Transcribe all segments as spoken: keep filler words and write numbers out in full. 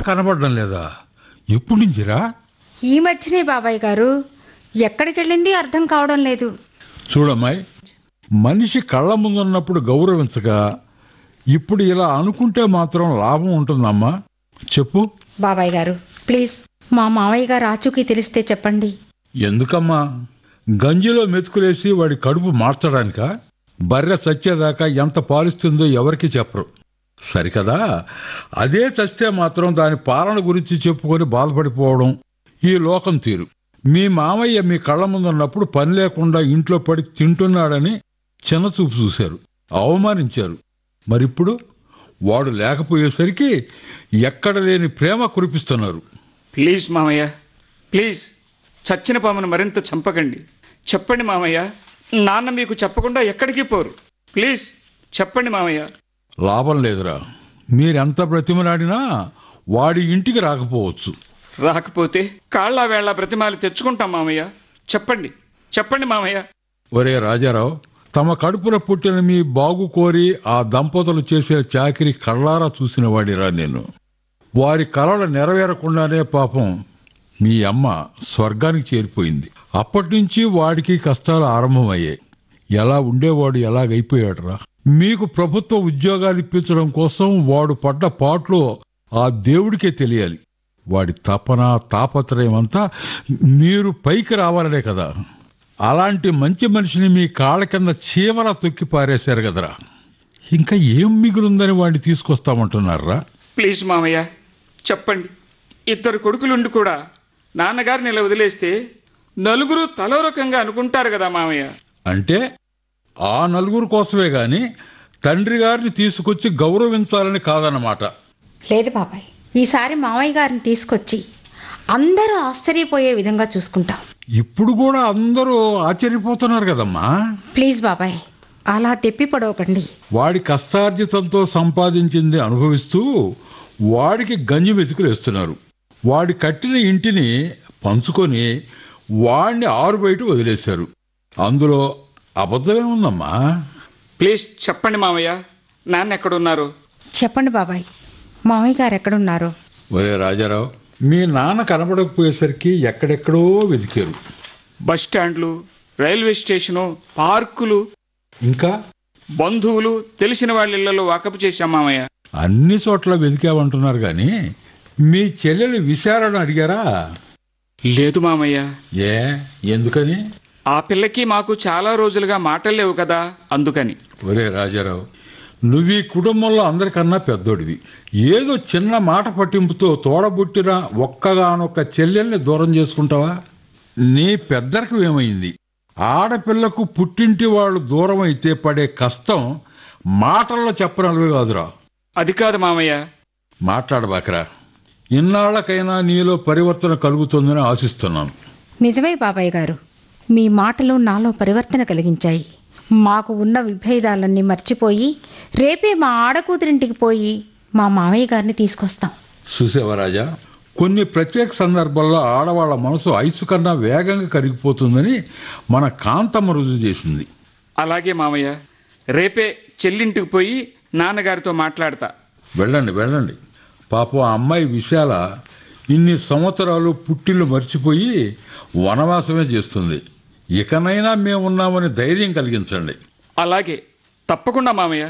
కనబడడం లేదా? ఎప్పుడు నుంచిరా? ఈ మధ్యనే బాబాయ్ గారు. ఎక్కడికి వెళ్ళింది అర్థం కావడం లేదు. చూడమ్మాయి, మనిషి కళ్ళ ముందున్నప్పుడు గౌరవించగా ఇప్పుడు ఇలా అనుకుంటే మాత్రం లాభం ఉంటుందమ్మా? చెప్పు. బాబాయ్ గారు ప్లీజ్, మా మావయ్య గారు ఆచూకీ తెలిస్తే చెప్పండి. ఎందుకమ్మా? గంజిలో మెతుకులేసి వాడి కడుపు మార్చడానికా? బర్రె చచ్చేదాకా ఎంత పాలిస్తుందో ఎవరికి చెప్పరు, సరికదా? అదే చస్తే మాత్రం దాని పాలన గురించి చెప్పుకొని బాధపడిపోవడం ఈ లోకం తీరు. మీ మామయ్య మీ కళ్ళ ముందున్నప్పుడు పని లేకుండా ఇంట్లో పడి తింటున్నాడని చిన్నచూపు చూశారు, అవమానించారు. మరిప్పుడు వాడు లేకపోయేసరికి ఎక్కడ లేని ప్రేమ కురిపిస్తున్నారు. ప్లీజ్ మామయ్య, ప్లీజ్, చచ్చిన పామును మరింత చంపకండి. చెప్పండి మామయ్య, నాన్న మీకు చెప్పకుండా ఎక్కడికి పోరు. ప్లీజ్ చెప్పండి మామయ్య. లాభం లేదురా. మీరెంత బ్రతిమలాడినా వాడి ఇంటికి రాకపోవచ్చు. రాకపోతే కాళ్ళ వేళ్ల బ్రతిమాలి తెచ్చుకుంటాం మామయ్య. చెప్పండి చెప్పండి మామయ్య. ఒరే రాజారావు, తమ కడుపున పుట్టిన మీ బాగు కోరి ఆ దంపతులు చేసే చాకిరి కళ్ళారా చూసిన వాడిరా నేను. వారి కలలు నెరవేరకుండానే పాపం మీ అమ్మ స్వర్గానికి చేరిపోయింది. అప్పటినుంచి వాడికి కష్టాలు ఆరంభమయ్యాయి. ఎలా ఉండేవాడు ఎలాగైపోయాడురా. మీకు ప్రభుత్వ ఉద్యోగాలు ఇప్పించడం కోసం వాడు పడ్డ పాటలు ఆ దేవుడికే తెలియాలి. వాడి తపన తాపత్రయం అంతా మీరు పైకి రావాలనే కదా. అలాంటి మంచి మనిషిని మీ కాళ్ళ కింద చీమలా తొక్కి పారేశారు కదరా. ఇంకా ఏం మిగులుందని వాడిని తీసుకొస్తామంటున్నారా? ప్లీజ్ మామయ్య చెప్పండి. ఇద్దరు కొడుకులుండి కూడా నాన్నగారిని ఇలా వదిలేస్తే నలుగురు తలో రకంగా అనుకుంటారు కదా మామయ్య. అంటే ఆ నలుగురు కోసమే గాని తండ్రి గారిని తీసుకొచ్చి గౌరవించాలని కాదన్నమాట. లేదు బాబాయ్, ఈసారి మావయ్య గారిని తీసుకొచ్చి అందరూ ఆశ్చర్యపోయే విధంగా చూసుకుంటాం. ఇప్పుడు కూడా అందరూ ఆశ్చర్యపోతున్నారు కదమ్మా. ప్లీజ్ బాబాయ్, అలా తెప్పి పడవకండి. వాడి కష్టార్జితంతో సంపాదించింది అనుభవిస్తూ వాడికి గంజి మెతుకులు వేస్తున్నారు. వాడి కట్టిన ఇంటిని పంచుకొని వాడిని ఆరు బయట వదిలేశారు. అందులో అబద్ధమేముందమ్మా? ప్లీజ్ చెప్పండి మామయ్య, నాన్న ఎక్కడున్నారు? చెప్పండి బాబాయ్, మావయ్య గారు ఎక్కడున్నారు? ఒరే రాజారావు, మీ నాన్న కనబడకపోయేసరికి ఎక్కడెక్కడో వెతికారు. బస్ స్టాండ్లు, రైల్వే స్టేషను, పార్కులు, ఇంకా బంధువులు, తెలిసిన వాళ్ళ ఇళ్లలో వాకపు చేశాం మామయ్య. అన్ని చోట్ల వెతికామంటున్నారు గాని మీ చెల్లెలు విశాలను అడిగారా? లేదు మామయ్య. ఏ ఎందుకని? ఆ పిల్లకి మాకు చాలా రోజులుగా మాటలు లేవు కదా, అందుకని. ఒరే రాజారావు, నువ్వీ కుటుంబంలో అందరికన్నా పెద్దోడివి. ఏదో చిన్న మాట పట్టింపుతో తోడబుట్టిన ఒక్కగానొక్క చెల్లెల్ని దూరం చేసుకుంటావా? నీ పెద్దరికి ఏమైంది? ఆడపిల్లకు పుట్టింటి వాళ్ళు దూరం అయితే పడే కష్టం మాటల్లో చెప్పనలుగు కాదురా. అది కాదు మామయ్య. మాట్లాడబాకరా. ఇన్నాళ్లకైనా నీలో పరివర్తన కలుగుతుందని ఆశిస్తున్నాను. నిజమే బాబాయ్ గారు, మీ మాటలు నాలో పరివర్తన కలిగించాయి. మాకు ఉన్న విభేదాలన్నీ మర్చిపోయి రేపే మా ఆడకూతురింటికి పోయి మా మామయ్య గారిని తీసుకొస్తాం. చూసేవరాజా, కొన్ని ప్రత్యేక సందర్భాల్లో ఆడవాళ్ల మనసు ఐసు కన్నా వేగంగా కరిగిపోతుందని మన కాంతమ్మ రుజువు చేసింది. అలాగే మామయ్య, రేపే చెల్లింటికి పోయి నాన్నగారితో మాట్లాడతా. వెళ్ళండి వెళ్ళండి. పాపం ఆ అమ్మాయి విశాల ఇన్ని సంవత్సరాలు పుట్టిల్లు మర్చిపోయి వనవాసమే చేస్తుంది. ఇకనైనా మేమున్నామని ధైర్యం కలిగించండి. అలాగే, తప్పకుండా మామయ్య.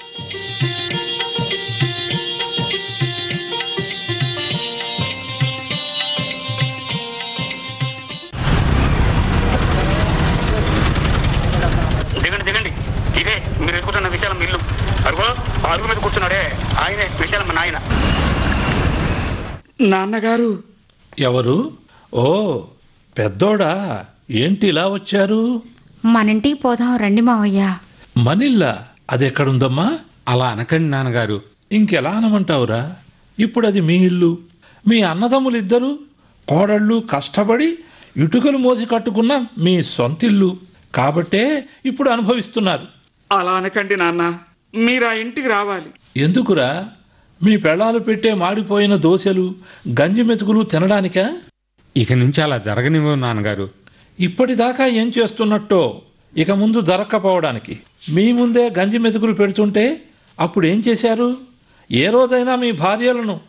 దిగండి దిగండి, ఇదే మీరు ఎదుగుతున్న విశాలం ఇల్లు. అరుగో అరుగు మీద కూర్చున్నాడే ఆయనే విశాలం నాయన. నాన్నగారు. ఎవరు? ఓ పెద్దోడా, ఏంటి ఇలా వచ్చారు? మన ఇంటికి పోదాం రండి మావయ్య. మనిల్లా? అదెక్కడుందమ్మా? అలా అనకండి నాన్నగారు. ఇంకెలా అనమంటావురా? ఇప్పుడు అది మీ ఇల్లు. మీ అన్నదమ్ములిద్దరూ కోడళ్ళు కష్టపడి ఇటుకలు మోసి కట్టుకున్న మీ సొంతిల్లు కాబట్టే ఇప్పుడు అనుభవిస్తున్నారు. అలా అనకండి నాన్న, మీరు ఆ ఇంటికి రావాలి. ఎందుకురా? మీ పెళ్ళాలు పెట్టే మాడిపోయిన దోశలు గంజి మెతుకులు తినడానికా? ఇక నుంచి అలా జరగనివ్వవు నాన్నగారు. ఇప్పటిదాకా ఏం చేస్తున్నట్టో ఇక ముందు జరగకపోవడానికి. మీ ముందే గంజి మెతుకులు పెడుతుంటే అప్పుడు ఏం చేశారు? ఏ రోజైనా మీ భార్యలను